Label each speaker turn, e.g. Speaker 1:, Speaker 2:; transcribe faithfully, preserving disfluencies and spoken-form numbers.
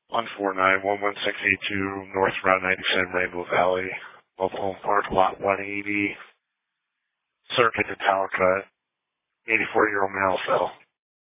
Speaker 1: one four nine one one six eight two North Route ninety-seven, Rainbow Valley, Mobile Home Park, Lot one eighty, Circuit to Tower Cut, eighty-four-year-old male cell.